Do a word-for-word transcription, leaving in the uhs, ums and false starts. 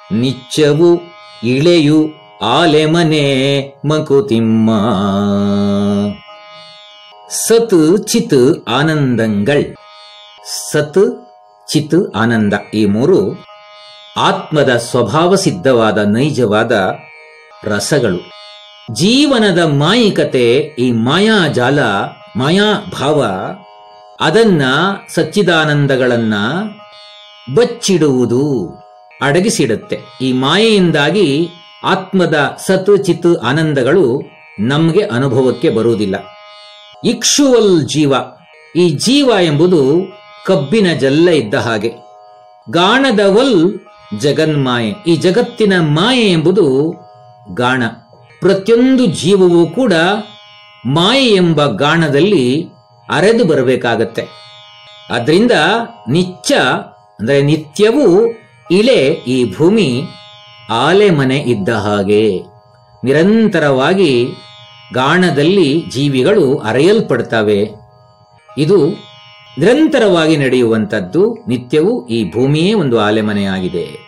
ನಿಚ್ಚವು ಇಳೆಯು ಆಲೆಮನೆ ಮಂಕುತಿಮ್ಮ. ಸತ್ ಚಿತ್ ಆನಂದಂಗಳ್. ಸತ್ ಚಿತ್ ಆನಂದ ಈ ಮೂರು ಆತ್ಮದ ಸ್ವಭಾವ ಸಿದ್ಧವಾದ ನೈಜವಾದ ರಸಗಳು. ಜೀವನದ ಮಾಯಿಕತೆ, ಈ ಮಾಯಾಜಾಲ, ಮಾಯಾಭಾವ, ಅದನ್ನ ಸಚ್ಚಿದಾನಂದಗಳನ್ನ ಬಚ್ಚಿಡುವುದು, ಅಡಗಿಸಿಡುತ್ತೆ. ಈ ಮಾಯೆಯಿಂದಾಗಿ ಆತ್ಮದ ಸತ್ ಚಿತ್ ಆನಂದಗಳು ನಮಗೆ ಅನುಭವಕ್ಕೆ ಬರುವುದಿಲ್ಲ. ಇಕ್ಷುವಲ್ ಜೀವ, ಈ ಜೀವ ಎಂಬುದು ಕಬ್ಬಿನ ಜಲ್ಲ ಇದ್ದ ಹಾಗೆ. ಗಾಣದವಲ್ ಜಗನ್ಮಾಯೆ, ಈ ಜಗತ್ತಿನ ಮಾಯೆ ಎಂಬುದು ಗಾಣ. ಪ್ರತಿಯೊಂದು ಜೀವವೂ ಕೂಡ ಮಾಯೆ ಎಂಬ ಗಾಣದಲ್ಲಿ ಅರೆದು ಬರಬೇಕಾಗತ್ತೆ. ಆದ್ರಿಂದ ನಿಚ್ಚ ಅಂದರೆ ನಿತ್ಯವೂ ಇಳೆ ಈ ಭೂಮಿ ಆಲೆ ಮನೆ ಇದ್ದ ಹಾಗೆ. ನಿರಂತರವಾಗಿ ಗಾಣದಲ್ಲಿ ಜೀವಿಗಳು ಅರೆಯಲ್ಪಡ್ತವೆ. ಇದು ನಿರಂತರವಾಗಿ ನಡೆಯುವಂಥದ್ದು. ನಿತ್ಯವೂ ಈ ಭೂಮಿಯೇ ಒಂದು ಆಲೆಮನೆಯಾಗಿದೆ.